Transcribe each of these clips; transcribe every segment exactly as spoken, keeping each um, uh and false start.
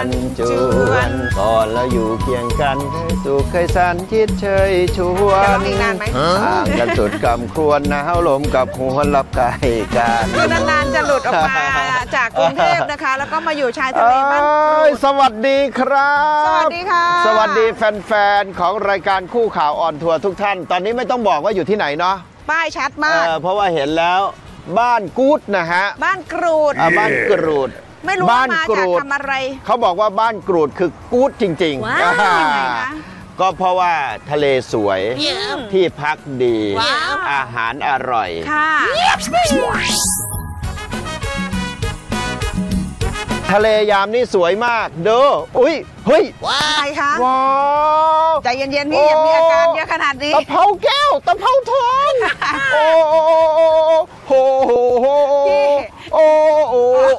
นจวนก่อนเราอยู่เคียงกันเคยสุขเคยสันคิดเชยชวนห่างกันสุดกำควรหนาวลมกับหัวรับกายกันคือนานๆจะหลุดออกมาจากกรุงเทพนะคะแล้วก็มาอยู่ชายทะเลบ้านกรูดสวัสดีครับสวัสดีค่ะสวัสดีแฟนๆของรายการคู่ข่าวออนทัวร์ทุกท่านตอนนี้ไม่ต้องบอกว่าอยู่ที่ไหนเนาะป้ายชัดมากเพราะว่าเห็นแล้วบ้านกู๊ดนะฮะบ้านกรูดบ้านกรูดไม่รู้ว่ามาจากทำอะไรเขาบอกว่าบ้านกรูดคือกู๊ดจริงๆก็เพราะว่าทะเลสวยที่พักดีอาหารอร่อยทะเลยามนี่สวยมากเด้ออุ้ยเฮ้ยอะไรคะว้าวใจเย็นๆพี่อย่ามีอาการเยอะขนาดนี้ตะเภาแก้วตะเภาทองโอ้โหโหโหโอ้โห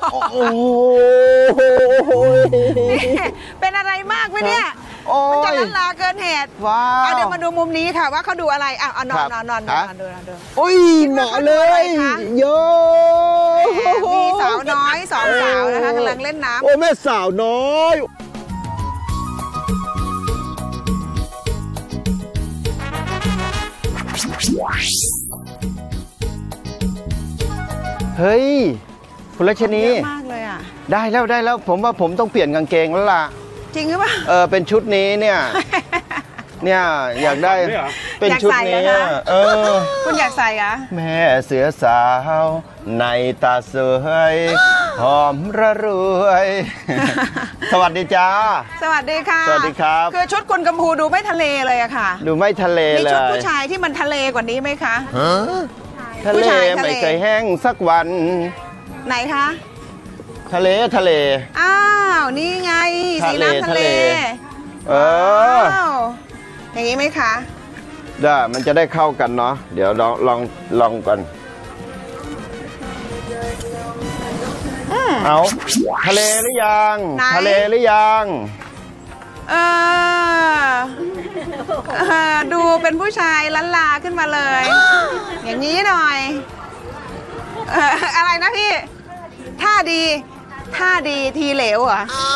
เป็นอะไรมากไหมเนี่ยมันจะล้นลาเกินเหตุว้าวเดี๋ยวมาดูมุมนี้ค่ะว่าเขาดูอะไรอ่ะนอนนอนนอนนอนดูนอนดูโอ้ยเหมาะเลยเยอะมีสาวน้อยสองสาวนะคะกำลังเล่นน้ำโอ้แม่สาวน้อยเฮ้ยคุณรัชนีมากเลยอ่ะได้แล้วได้แล้วผมว่าผมต้องเปลี่ยนกางเกงแล้วล่ะจริงหรือเปล่าเออเป็นชุดนี้เนี่ยเนี่ยอยากได้เป็นชุดนี้เออคุณอยากใส่อะแม่เสือสาวในตาสวยหอมระรวยสวัสดีจ้าสวัสดีค่ะสวัสดีครับคือชุดคุณกัมพูดูไม่ทะเลเลยอะค่ะดูไม่ทะเลเลยมีชุดผู้ชายที่มันทะเลกว่านี้ไหมคะทะเลไม่เคยแห้งสักวันไหนคะทะเลทะเลอ้าวนี่ไงสีน้ำทะเลเอออย่างนี้ไหมคะได้มันจะได้เข้ากันเนาะเดี๋ยวลองลองลองกันเอาทะเลหรือยังทะเลหรือยังเออดูเป็นผู้ชายล้านลาขึ้นมาเลยอย่างนี้หน่อยอะไรนะพี่ท่าดีท่าดีทีเหลวเหรอ